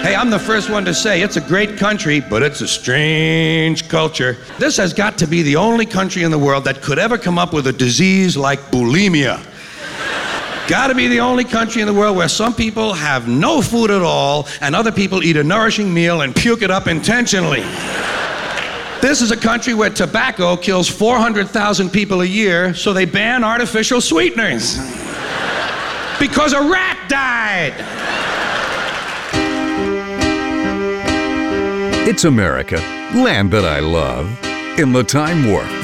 Hey, I'm the first one to say it's a great country, but it's a strange culture. This has got to be the only country in the world that could ever come up with a disease like bulimia. Gotta be the only country in the world where some people have no food at all and other people eat a nourishing meal and puke it up intentionally. This is a country where tobacco kills 400,000 people a year, so they ban artificial sweeteners. Because a rat died! It's America, land that I love. In the Time Warp.